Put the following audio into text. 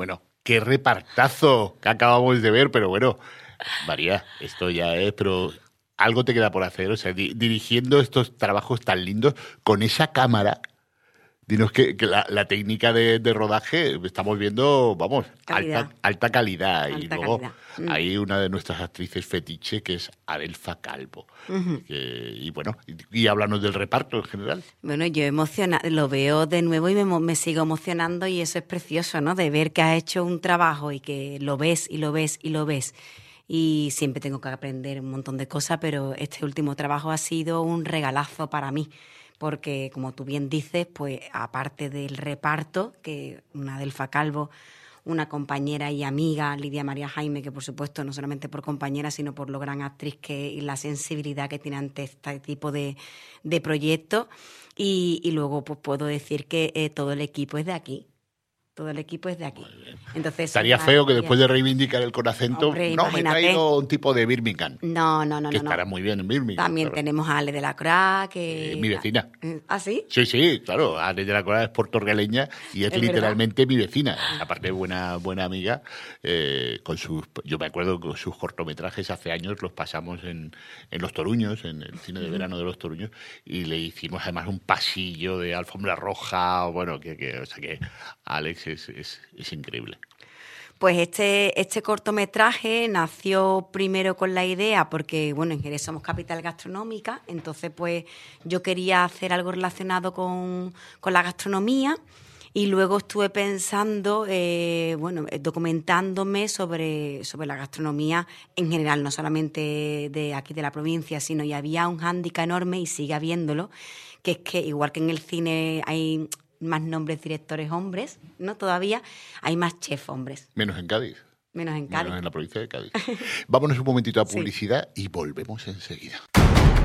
Bueno, qué repartazo que acabamos de ver, pero bueno, María, esto ya es, pero algo te queda por hacer, o sea, dirigiendo estos trabajos tan lindos con esa cámara. Dinos que la técnica de rodaje estamos viendo, vamos, Calidad. alta calidad. Y Alta luego calidad. hay una de nuestras actrices fetiche que es Adelfa Calvo. Y bueno, y háblanos del reparto en general. Bueno, yo lo veo de nuevo y me sigo emocionando y eso es precioso, ¿no? De ver que has hecho un trabajo y que lo ves y lo ves y lo ves. Y siempre tengo que aprender un montón de cosas, pero este último trabajo ha sido un regalazo para mí. Porque, como tú bien dices, pues aparte del reparto, que una Adelfa Calvo, una compañera y amiga, Lidia María Jaime, que por supuesto no solamente por compañera, sino por lo gran actriz y la sensibilidad que tiene ante este tipo de proyectos. Y luego pues puedo decir que todo el equipo es de aquí. Todo el equipo es de aquí. Entonces, estaría feo que después de reivindicar el con acento, hombre, no, me imagínate. traigo un tipo de Birmingham. No. Que estará muy bien en Birmingham. También claro. tenemos a Ale de la Croix, que... Mi vecina. ¿Ah, sí? Sí, claro. Ale de la Croix es portorgaleña y es literalmente verdad. mi vecina. Aparte, buena amiga. Yo me acuerdo que sus cortometrajes hace años los pasamos en Los Toruños, en el cine de verano de Los Toruños, y le hicimos además un pasillo de alfombra roja. Bueno, o sea que Alex es increíble. Pues este cortometraje nació primero con la idea porque, bueno, en Jerez somos capital gastronómica, entonces pues yo quería hacer algo relacionado con la gastronomía y luego estuve pensando, documentándome sobre la gastronomía en general, no solamente de aquí de la provincia, sino y había un hándicap enorme y sigue habiéndolo, que es que igual que en el cine hay más nombres directores hombres, ¿no? Todavía hay más chefs hombres. Menos en Cádiz. Menos en Cádiz. Menos en la provincia de Cádiz. Vámonos un momentito a Sí. publicidad y volvemos enseguida.